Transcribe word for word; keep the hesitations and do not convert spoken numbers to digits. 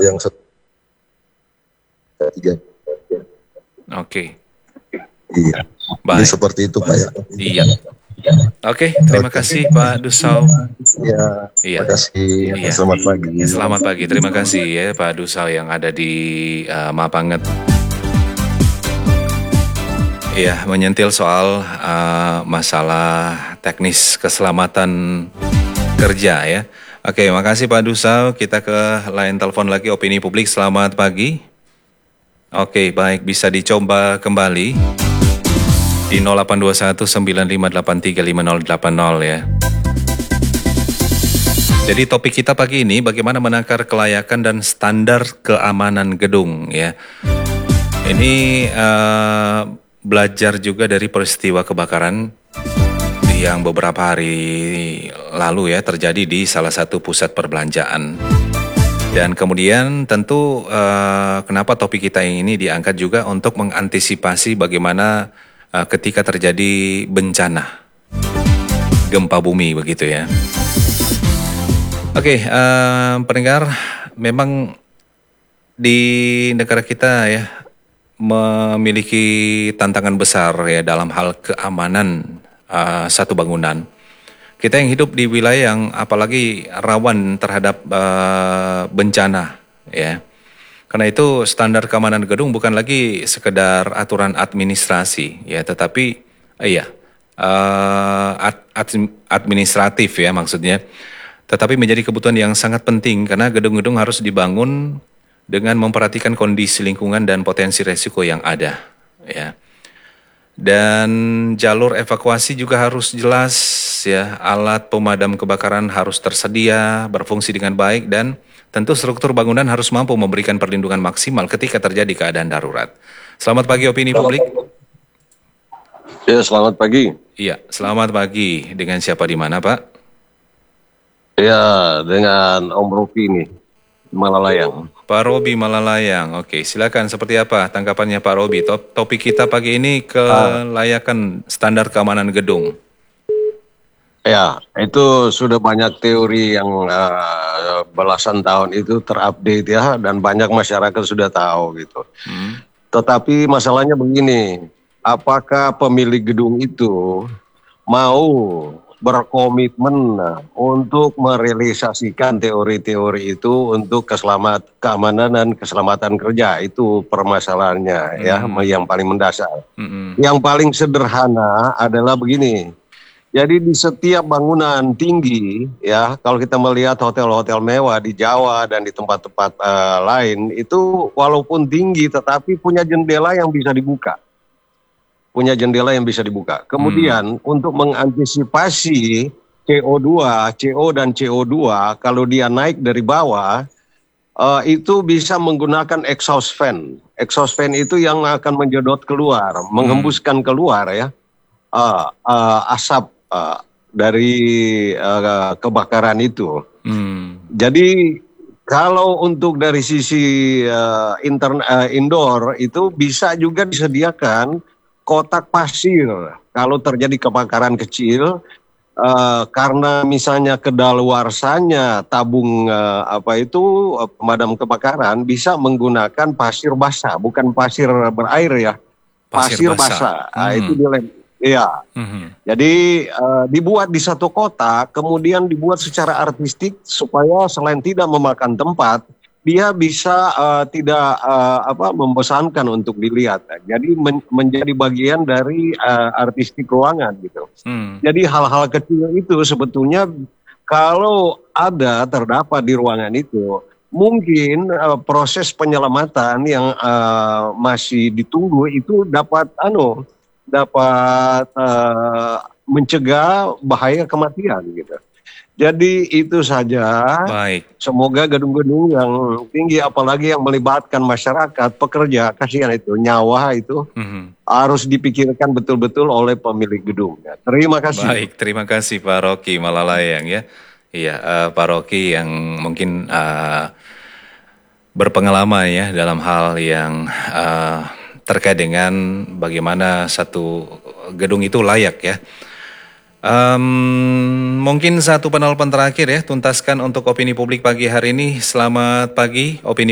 yang tiga. Oke. Iya. Baik. Jadi seperti itu Pak ya. Iya. Oke, terima Oke. kasih Pak Dusau. Ya, Iya. terima kasih. Iya. Selamat pagi. Selamat pagi. Terima kasih ya Pak Dusau yang ada di uh, Mapanget. Iya, menyentil soal uh, masalah teknis keselamatan kerja ya. Oke, makasih Pak Dusau. Kita ke line telepon lagi Opini Publik. Selamat pagi. Oke, baik, bisa dicoba kembali di nol delapan dua satu sembilan lima delapan tiga lima nol delapan nol ya. Jadi topik kita pagi ini bagaimana menakar kelayakan dan standar keamanan gedung ya. Ini uh, belajar juga dari peristiwa kebakaran yang beberapa hari lalu ya terjadi di salah satu pusat perbelanjaan. Dan kemudian tentu uh, kenapa topik kita ini diangkat juga untuk mengantisipasi bagaimana uh, ketika terjadi bencana gempa bumi begitu ya. Oke, okay, uh, pendengar, memang di negara kita ya memiliki tantangan besar ya dalam hal keamanan uh, satu bangunan. Kita yang hidup di wilayah yang apalagi rawan terhadap uh, bencana ya. Karena itu standar keamanan gedung bukan lagi sekedar aturan administrasi ya, tetapi uh, iya uh, ad, ad, administratif ya maksudnya. Tetapi menjadi kebutuhan yang sangat penting karena gedung-gedung harus dibangun dengan memperhatikan kondisi lingkungan dan potensi resiko yang ada ya. Dan jalur evakuasi juga harus jelas ya, alat pemadam kebakaran harus tersedia, berfungsi dengan baik, dan tentu struktur bangunan harus mampu memberikan perlindungan maksimal ketika terjadi keadaan darurat. Selamat pagi Opini Publik. Ya, selamat pagi. Iya, selamat pagi. Dengan siapa di mana Pak? Ya, dengan Om Rofi nih, Malalayang. Pak Robi Malalayang, oke, silakan. Seperti apa tanggapannya Pak Robi? Top, topik kita pagi ini kelayakan standar keamanan gedung. Ya, itu sudah banyak teori yang uh, belasan tahun itu terupdate ya, dan banyak masyarakat sudah tahu gitu. Hmm. Tetapi masalahnya begini, apakah pemilik gedung itu mau berkomitmen untuk merealisasikan teori-teori itu untuk keselamat, keamanan dan keselamatan kerja? Itu permasalahannya, hmm. ya, yang paling mendasar. Hmm. Yang paling sederhana adalah begini. Jadi di setiap bangunan tinggi, ya, kalau kita melihat hotel-hotel mewah di Jawa dan di tempat-tempat uh, lain, itu walaupun tinggi tetapi punya jendela yang bisa dibuka. Punya jendela yang bisa dibuka. Kemudian hmm. untuk mengantisipasi C O dua, C O dan C O dua kalau dia naik dari bawah, uh, itu bisa menggunakan exhaust fan. Exhaust fan itu yang akan menjedot keluar, hmm. menghembuskan keluar ya uh, uh, asap uh, dari uh, kebakaran itu. Hmm. Jadi kalau untuk dari sisi uh, intern, uh, indoor itu bisa juga disediakan kotak pasir kalau terjadi kebakaran kecil, uh, karena misalnya kedaluarsanya tabung uh, apa itu uh, pemadam kebakaran bisa menggunakan pasir basah, bukan pasir berair ya, pasir, pasir basah. basah. Hmm. Nah, itu dilem, ya. Hmm. Jadi uh, dibuat di satu kotak, kemudian dibuat secara artistik supaya selain tidak memakan tempat, dia bisa uh, tidak uh, apa membosankan untuk dilihat. Jadi men menjadi bagian dari uh, artistik ruangan gitu. Hmm. Jadi hal-hal kecil itu sebetulnya kalau ada terdapat di ruangan itu, mungkin uh, proses penyelamatan yang uh, masih ditunggu itu dapat anu dapat uh, mencegah bahaya kematian gitu. Jadi itu saja. Baik. Semoga gedung-gedung yang tinggi, apalagi yang melibatkan masyarakat, pekerja, kasihan itu, nyawa itu, mm-hmm. harus dipikirkan betul-betul oleh pemilik gedung. Ya, terima kasih. Baik, terima kasih Pak Rocky Malalayang ya. Iya, uh, Pak Rocky yang mungkin uh, berpengalaman ya dalam hal yang uh, terkait dengan bagaimana satu gedung itu layak ya. Um, mungkin satu penelpon terakhir ya, tuntaskan untuk opini publik pagi hari ini. Selamat pagi, opini